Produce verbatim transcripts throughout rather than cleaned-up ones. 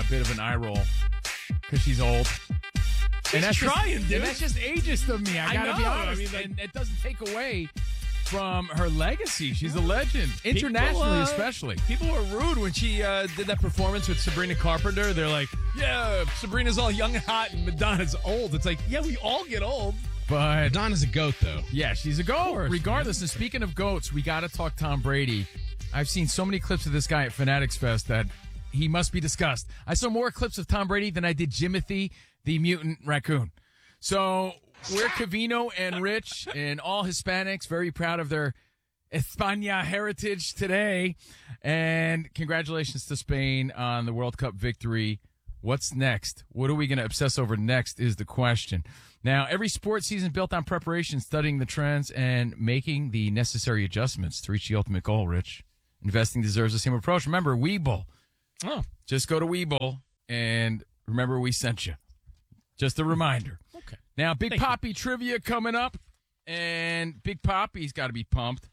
bit of an eye roll because she's old. She's and that's trying, just, dude. And that's just ageist of me. I, I gotta know. be honest. I mean, like, and it doesn't take away from her legacy. She's a legend, internationally People, uh, especially. People were rude when she uh, did that performance with Sabrina Carpenter. They're like, yeah, Sabrina's all young and hot and Madonna's old. It's like, yeah, we all get old. But Madonna's a goat, though. yeah, she's a goat. course, Regardless, man. and speaking of goats, we got to talk Tom Brady. I've seen so many clips of this guy at Fanatics Fest that he must be discussed. I saw more clips of Tom Brady than I did Jimothy, the mutant raccoon. So we're Cavino and Rich and all Hispanics, very proud of their España heritage today. And congratulations to Spain on the World Cup victory. What's next? What are we going to obsess over next is the question. Now, every sports season built on preparation, studying the trends, and making the necessary adjustments to reach the ultimate goal, Rich. Investing deserves the same approach. Remember, Webull. Oh, Just go to Webull and remember we sent you. Just a reminder. okay. Now, Big Thank you. Poppy trivia coming up, and Big Poppy's got to be pumped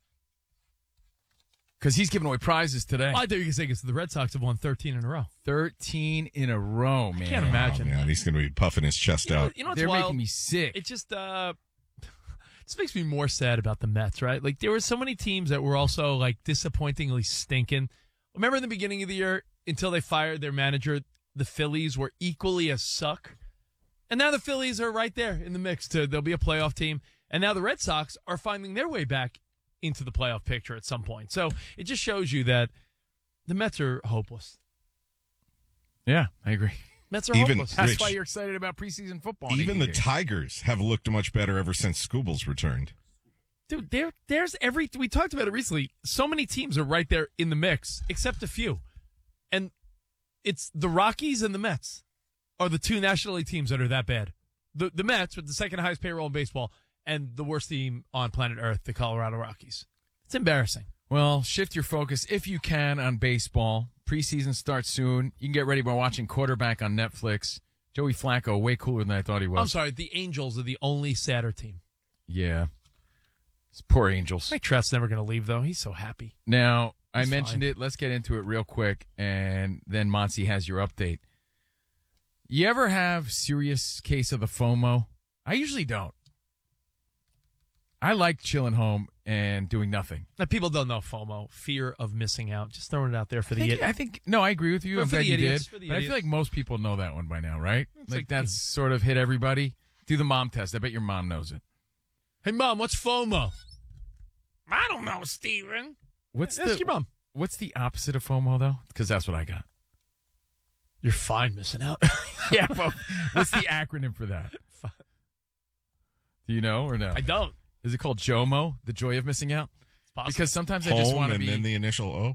because he's giving away prizes today. I thought you were going to say because the Red Sox have won thirteen in a row. thirteen in a row, man. I can't imagine. Oh, man, he's going to be puffing his chest You know, out. you know what's They're wild? making me sick. It just uh, it just makes me more sad about the Mets, right? Like there were so many teams that were also like disappointingly stinking. Remember in the beginning of the year, until they fired their manager, the Phillies were equally as suck, and now the Phillies are right there in the mix. To they'll be a playoff team, and now the Red Sox are finding their way back into the playoff picture at some point. So it just shows you that the Mets are hopeless. Yeah, I agree. Mets are Even- hopeless. That's Rich, why you're excited about preseason football. Even the Nick. Tigers have looked much better ever since Scoobles returned. Dude, there, there's every. We talked about it recently. So many teams are right there in the mix, except a few, and it's the Rockies and the Mets are the two National League teams that are that bad. The the Mets with the second highest payroll in baseball, and the worst team on planet Earth, the Colorado Rockies. It's embarrassing. Well, shift your focus if you can on baseball. Preseason starts soon. You can get ready by watching Quarterback on Netflix. Joey Flacco, way cooler than I thought he was. I'm sorry, the Angels are the only sadder team. Yeah. It's poor Angels. Mike Trout's never going to leave, though. He's so happy. Now, I He's mentioned fine. it. Let's get into it real quick, and then Monty has your update. You ever have serious case of the FOMO? I usually don't. I like chilling home and doing nothing. Now, people don't know FOMO, fear of missing out. Just throwing it out there for I the think, idiot. I think no, I agree with you. But I'm for glad the you idiots, did. for the But I feel idiots. like most people know that one by now, right? It's like like- that's sort of hit everybody. Do the mom test. I bet your mom knows it. Hey, Mom, what's FOMO? I don't know, Steven. What's Ask the your mom. What's the opposite of FOMO though? Because that's what I got. You're fine missing out. Yeah, but what's the acronym for that? Do you know or no? I don't. Is it called JOMO, the joy of missing out? It's possible. Because sometimes I just Home want to and be. then the initial O.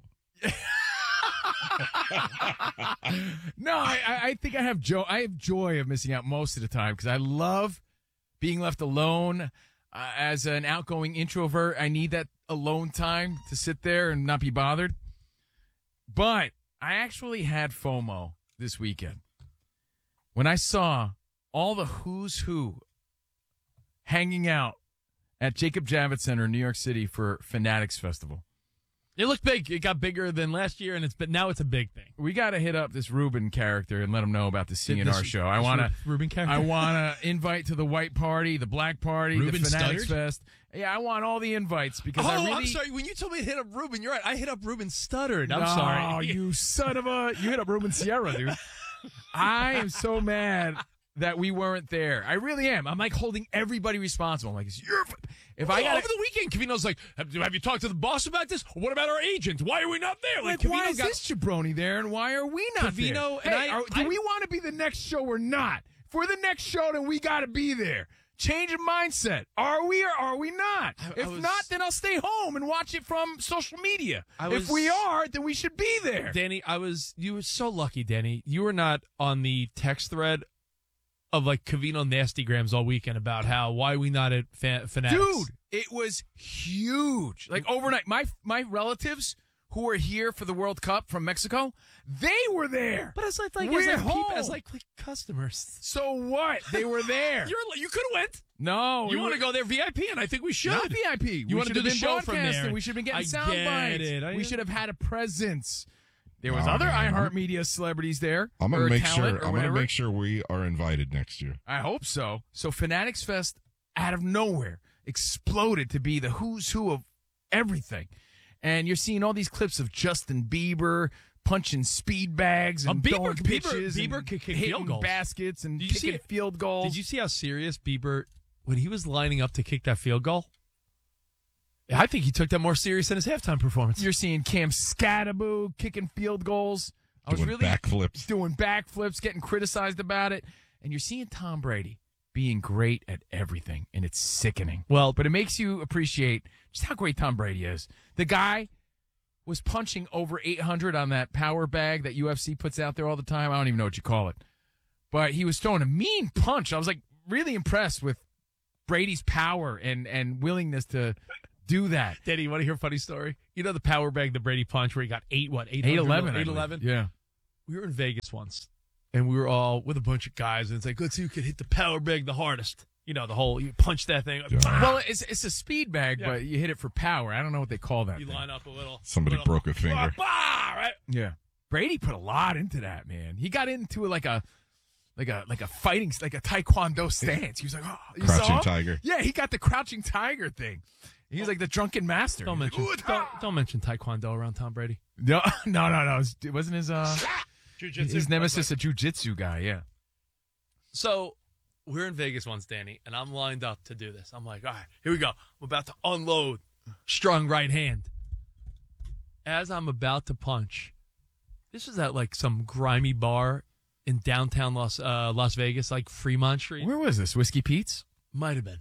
No, I, I- I think I have joy. I have joy of missing out most of the time because I love being left alone. Uh, as an outgoing introvert, I need that alone time to sit there and not be bothered. But I actually had FOMO this weekend when I saw all the who's who hanging out at Jacob Javits Center in New York City for Fanatics Festival. It looked big. It got bigger than last year, and it's but now it's a big thing. We got to hit up this Ruben character and let him know about the C N R This- show. I this want to Ru- Ruben character? I want to invite to the white party, the black party, Ruben the Fanatics stuttered? Fest. Yeah, I want all the invites because Oh, I really. I'm sorry. When you told me to hit up Ruben, you're right. I hit up Ruben stuttered. I'm No, sorry. you son of a! You hit up Ruben Sierra, dude. I am so mad that we weren't there. I really am. I'm like holding everybody responsible. I'm like, it's your. f- If I Well, got over the weekend, Cavino's like, have, have you talked to the boss about this? What about our agent? Why are we not there? like, Cavino why is got- this jabroni there, and why are we not Cavino there? and Hey, I- are- do I- we want to be the next show or not? If we're the next show, then we got to be there. Change of mindset. Are we or are we not? I- I if was- not, then I'll stay home and watch it from social media. I if was- we are, then we should be there. Danny, I was, you were so lucky, Danny. You were not on the text thread of like Cavino Nastygrams all weekend about how, why we not at fa- Fanatics? Dude, it was huge. Like overnight, my my relatives who were here for the World Cup from Mexico, they were there. But as like, like, We're as, like, home. peop- as like, like customers. So what? They were there. You're, you could have went. no, You we want were- to go there V I P, and I think we should. Not V I P. You we wanna should do have the been show from broadcasting. there. We should have been getting I sound get bites. it. I- we should have had a presence. There was Oh, other man. iHeartMedia celebrities there. I'm or gonna make talent sure. or I'm gonna whatever. make sure we are invited next year. I hope so. So Fanatics Fest, out of nowhere, exploded to be the who's who of everything. And you're seeing all these clips of Justin Bieber punching speed bags and Uh, Bieber- throwing Bieber- pitches Bieber and could kick hitting field goals. baskets and Did you see kicking it? field goals. Did you see how serious Bieber, when he was lining up to kick that field goal? I think he took that more serious than his halftime performance. You're seeing Cam Scatterbo kicking field goals. I was Doing really backflips. doing backflips, getting criticized about it. And you're seeing Tom Brady being great at everything, and it's sickening. Well, But it makes you appreciate just how great Tom Brady is. The guy was punching over eight hundred on that power bag that U F C puts out there all the time. I don't even know what you call it. But he was throwing a mean punch. I was like really impressed with Brady's power and, and willingness to do that. Daddy, you want to hear a funny story? You know the power bag that Brady punched where he got eight, what, eight eight eleven. eight eleven? Yeah. We were in Vegas once, and we were all with a bunch of guys, and it's like, let's see who can hit the power bag the hardest. You know, the whole, you punch that thing. bah! Well, it's it's a speed bag, Yeah. but you hit it for power. I don't know what they call that You thing. line up a little. Somebody little, broke a finger. bah, bah, right? Yeah. Brady put a lot into that, man. He got into like a like a like a fighting like a taekwondo stance. He was like, oh, you Crouching saw him? tiger. Yeah, he got the crouching tiger thing. He's like the drunken master. Don't He's mention, like, don't, don't mention Taekwondo around Tom Brady. no, no, no, no. It wasn't his uh Jiu-jitsu. his nemesis a jujitsu guy. Yeah. So we're in Vegas once, Danny, and I'm lined up to do this. I'm like, all right, here we go. I'm about to unload strong right hand. As I'm about to punch, this is at like some grimy bar in downtown Las uh, Las Vegas, like Fremont Street. Where was this? Whiskey Pete's? Might have been.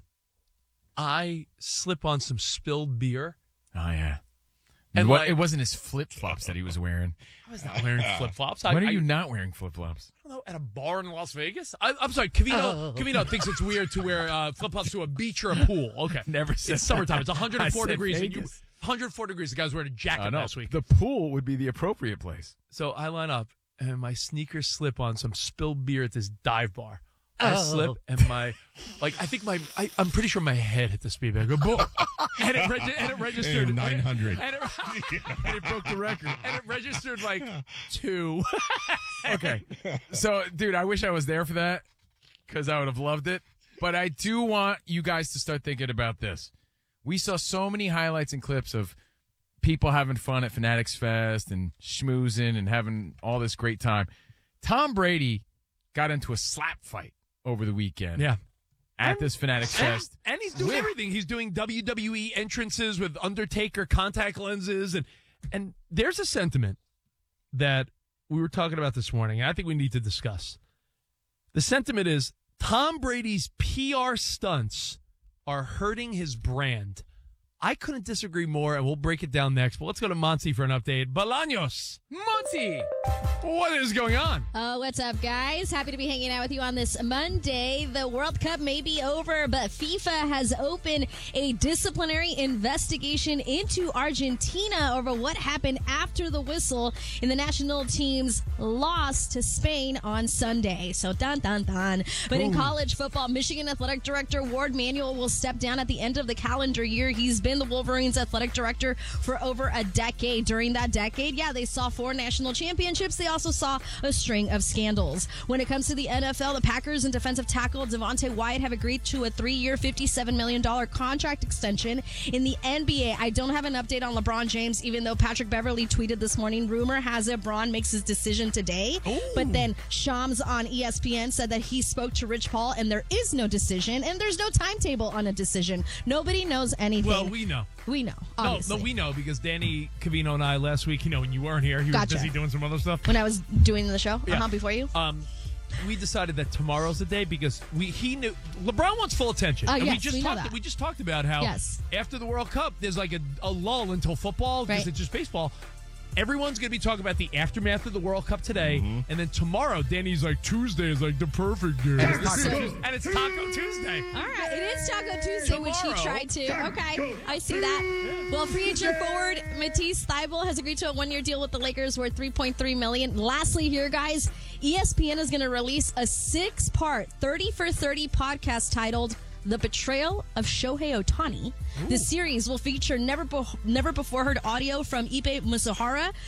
I slip on some spilled beer. Oh yeah. And And what, like- it wasn't his flip flops that he was wearing. I was not wearing flip flops. When I, are I, you not wearing flip flops? I don't know, at a bar in Las Vegas? I, I'm sorry, Cavino, Cavino thinks it's weird to wear uh, flip flops to a beach or a pool. Okay. Never said It's summertime. It's that. one hundred four I said degrees. And you, Vegas. one hundred four degrees. The guy's wearing a jacket I know. last week. The pool would be the appropriate place. So I line up, and my sneakers slip on some spilled beer at this dive bar. I slip, and my, like, I think my, I, I'm pretty sure my head hit the speed bag. Go, boom. and, it regi- and it registered. And nine hundred. And it, And it broke the record. and it registered like two. Okay. So, dude, I wish I was there for that because I would have loved it. But I do want you guys to start thinking about this. We saw so many highlights and clips of people having fun at Fanatics Fest and schmoozing and having all this great time. Tom Brady got into a slap fight over the weekend Yeah. at this Fanatics And, Fest. and he's doing With- everything. He's doing W W E entrances with Undertaker contact lenses. And, and there's a sentiment that we were talking about this morning, and I think we need to discuss. The sentiment is Tom Brady's P R stunts are hurting his brand. I couldn't disagree more, and we'll break it down next. But let's go to Monty for an update. Bolaños, Monty, what is going on? Oh, what's up, guys? Happy to be hanging out with you on this Monday. The World Cup may be over, but FIFA has opened a disciplinary investigation into Argentina over what happened after the whistle in the national team's loss to Spain on Sunday. So, dun, dun, dun. But in college football, Michigan Athletic Director Ward Manuel will step down at the end of the calendar year. He's been the Wolverines athletic director for over a decade. During that decade, yeah, they saw four national championships. They also saw a string of scandals. When it comes to the N F L, the Packers and defensive tackle Devontae Wyatt have agreed to a three-year, fifty-seven million dollars contract extension. In the N B A, I don't have an update on LeBron James, even though Patrick Beverly tweeted this morning, rumor has it Bron makes his decision today. Ooh. But then Shams on E S P N said that he spoke to Rich Paul and there is no decision and there's no timetable on a decision. Nobody knows anything. Well, we know. We know, No, obviously. no, we know because Danny Cavino and I last week, you know, when you weren't here, he was Gotcha. busy doing some other stuff. When I was doing the show Yeah. uh-huh, before you. Um, we decided that tomorrow's the day because we he knew LeBron wants full attention. Oh, and we yes, just we know talked. that. We just talked about how Yes. after the World Cup, there's like a, a lull until football because Right. it's just baseball. Everyone's going to be talking about the aftermath of the World Cup today, and then tomorrow, Danny's like Tuesday is like the perfect day, and Taco Tuesday. and it's Taco Tuesday. All right, it is Taco Tuesday, which he Tomorrow. tried to. Okay, I see that. Well, free agent forward Matisse Thybulle has agreed to a one-year deal with the Lakers worth three point three million dollars. Lastly, here, guys, E S P N is going to release a six-part thirty for thirty podcast titled The Betrayal of Shohei Ohtani. The series will feature never be- never before heard audio from Ibe Mizuhara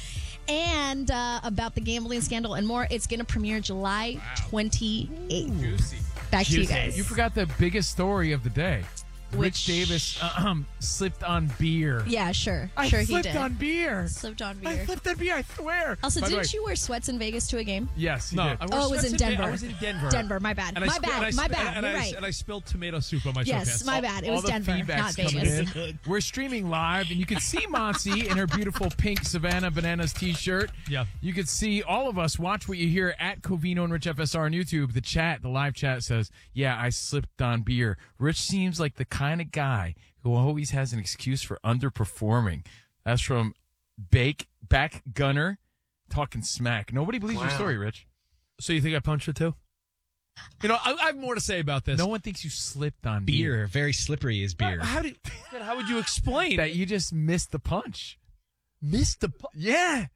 and uh, about the gambling scandal and more. It's going to premiere July twenty-eighth. Juicy. Back to you Juicy. guys. You forgot the biggest story of the day. Which- Rich Davis um, slipped on beer. Yeah, sure. I sure he slipped did. on beer. Slipped on I beer. slipped on beer, I swear. Also, By the didn't way- you wear sweats in Vegas to a game? Yes, he No, did. I wore Oh, it was sweats in Denver. I was in Denver. Denver, my bad. And I My sp- bad, and I my sp- bad. And You're I, right. and I spilled tomato soup on my Yes, sweatpants. my bad. It All was the Denver, feedback's not coming Vegas. in. We're streaming live, and you can see Monty in her beautiful pink Savannah Bananas t-shirt. Yeah. You can see all of us. Watch what you hear at Covino and Rich F S R on YouTube. The chat, the live chat says, yeah, I slipped on beer. Rich seems like the kind of guy who always has an excuse for underperforming. That's from Bake Back Gunner talking smack. Nobody believes your story, Rich. So you think I punched it too? You know, I, I have more to say about this. No one thinks you slipped on beer. Beer, very slippery is beer. How, do, how would you explain That you just missed the punch. missed the pu- Yeah.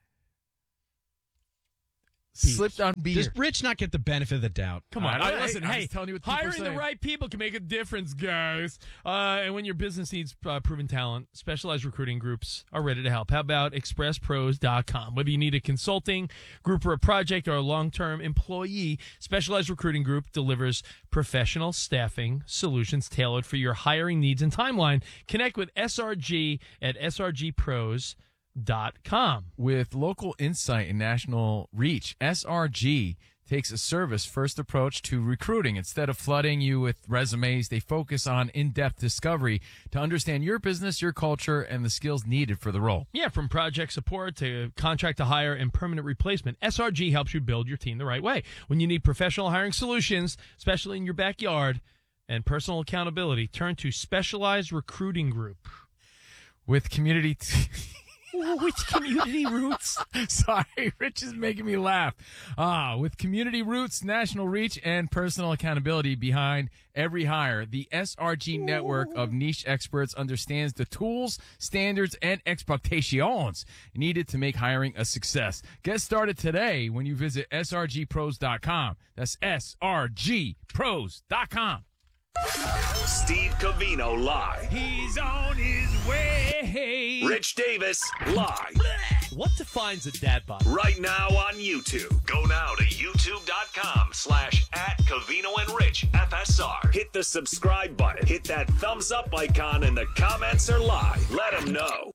Slipped on beer. Does Rich not get the benefit of the doubt? Come on, I- I, I- listen. I'm hey, just telling you what people are hiring the saying. right people can make a difference, guys. Uh, and when your business needs uh, proven talent, specialized recruiting groups are ready to help. How about express pros dot com? Whether you need a consulting group or a project or a long-term employee, Specialized Recruiting Group delivers professional staffing solutions tailored for your hiring needs and timeline. Connect with S R G at S R G pros dot com. With local insight and national reach, S R G takes a service-first approach to recruiting. Instead of flooding you with resumes, they focus on in-depth discovery to understand your business, your culture, and the skills needed for the role. Yeah, from project support to contract to hire and permanent replacement, S R G helps you build your team the right way. When you need professional hiring solutions, especially in your backyard, and personal accountability, turn to Specialized Recruiting Group. With community... T- With community roots. Sorry, Rich is making me laugh. Ah, with community roots, national reach, and personal accountability behind every hire, the S R G network of niche experts understands the tools, standards, and expectations needed to make hiring a success. Get started today when you visit S R G pros dot com. That's S R G pros dot com. Steve Covino live. He's on his way. Rich Davis live. What defines a dad bod? Right now on YouTube. Go now to youtube.com slash at Covino and Rich F S R. Hit the subscribe button. Hit that thumbs up icon and the comments are live. Let them know.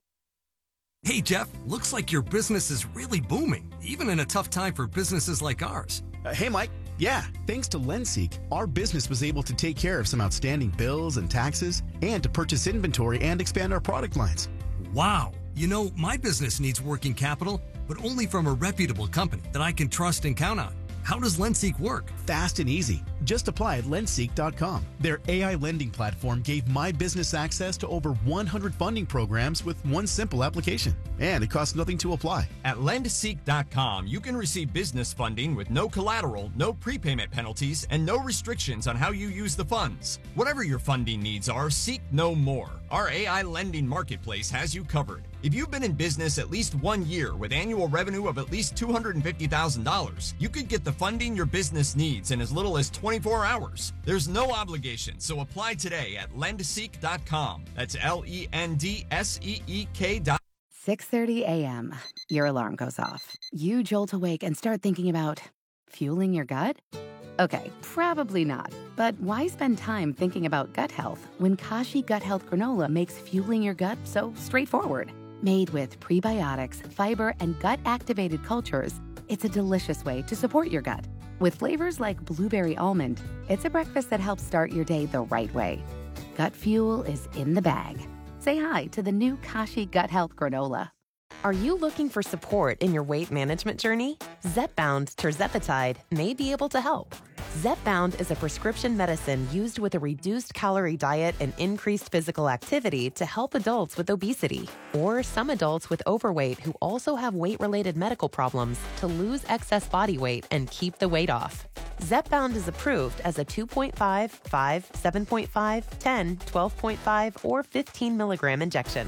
Hey, Jeff, looks like your business is really booming, even in a tough time for businesses like ours. Uh, hey, Mike. Yeah, thanks to LendSeek, our business was able to take care of some outstanding bills and taxes and to purchase inventory and expand our product lines. Wow. You know, my business needs working capital, but only from a reputable company that I can trust and count on. How does LendSeek work? Fast and easy. Just apply at lendseek dot com. Their A I lending platform gave my business access to over one hundred funding programs with one simple application. And it costs nothing to apply. At lendseek dot com, you can receive business funding with no collateral, no prepayment penalties, and no restrictions on how you use the funds. Whatever your funding needs are, seek no more. Our A I lending marketplace has you covered. If you've been in business at least one year with annual revenue of at least two hundred fifty thousand dollars, you could get the funding your business needs in as little as twenty-four hours. There's no obligation, so apply today at lendseek dot com. That's L E N D S E E K dot com. six thirty a.m. Your alarm goes off. You jolt awake and start thinking about fueling your gut? Okay, probably not. But why spend time thinking about gut health when Kashi Gut Health Granola makes fueling your gut so straightforward? Made with prebiotics, fiber, and gut-activated cultures, it's a delicious way to support your gut. With flavors like blueberry almond, it's a breakfast that helps start your day the right way. Gut fuel is in the bag. Say hi to the new Kashi Gut Health Granola. Are you looking for support in your weight management journey? Zepbound tirzepatide may be able to help. Zepbound is a prescription medicine used with a reduced calorie diet and increased physical activity to help adults with obesity or some adults with overweight who also have weight-related medical problems to lose excess body weight and keep the weight off. Zepbound is approved as a two point five, five, seven point five, ten, twelve point five, or fifteen milligram injection.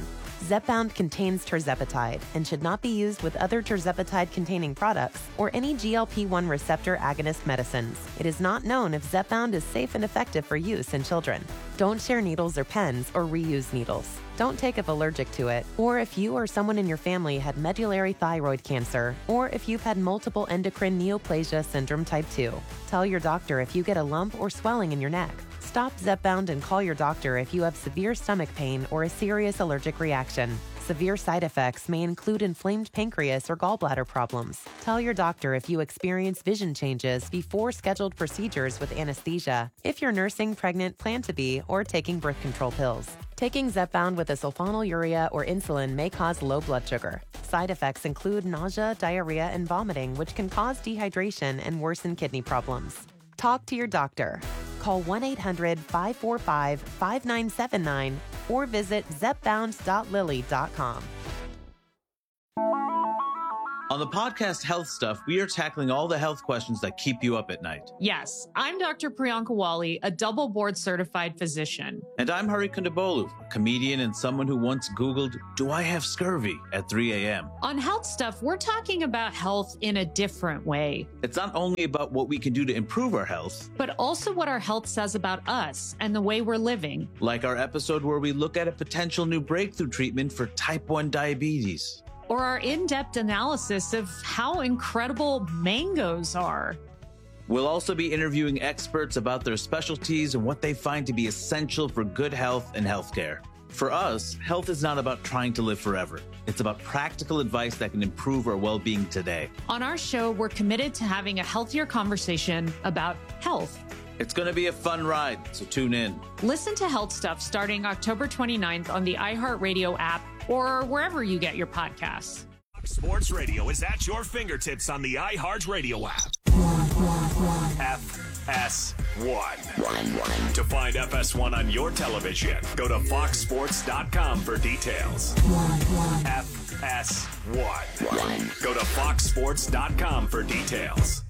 Zepbound contains tirzepatide and should not be used with other tirzepatide-containing products or any G L P one receptor agonist medicines. It is not known if Zepbound is safe and effective for use in children. Don't share needles or pens or reuse needles. Don't take if allergic to it, or if you or someone in your family had medullary thyroid cancer, or if you've had multiple endocrine neoplasia syndrome type two. Tell your doctor if you get a lump or swelling in your neck. Stop Zepbound and call your doctor if you have severe stomach pain or a serious allergic reaction. Severe side effects may include inflamed pancreas or gallbladder problems. Tell your doctor if you experience vision changes before scheduled procedures with anesthesia, if you're nursing, pregnant, plan to be, or taking birth control pills. Taking Zepbound with a sulfonylurea or insulin may cause low blood sugar. Side effects include nausea, diarrhea, and vomiting, which can cause dehydration and worsen kidney problems. Talk to your doctor. Call one eight hundred, five four five, five nine seven nine or visit zepbound dot lilly dot com. On the podcast Health Stuff, we are tackling all the health questions that keep you up at night. Yes, I'm Doctor Priyanka Wali, a double board certified physician. And I'm Hari Kondabolu, a comedian and someone who once Googled, do I have scurvy at three a.m. On Health Stuff, we're talking about health in a different way. It's not only about what we can do to improve our health, but also what our health says about us and the way we're living. Like our episode where we look at a potential new breakthrough treatment for type one diabetes. Or our in-depth analysis of how incredible mangoes are. We'll also be interviewing experts about their specialties and what they find to be essential for good health and healthcare. For us, health is not about trying to live forever. It's about practical advice that can improve our well-being today. On our show, we're committed to having a healthier conversation about health. It's going to be a fun ride, so tune in. Listen to Health Stuff starting October twenty-ninth on the iHeartRadio app or wherever you get your podcasts. Sports Radio is at your fingertips on the iHeartRadio app. F S one. To find F S one on your television, go to fox sports dot com for details. F S one. Go to fox sports dot com for details.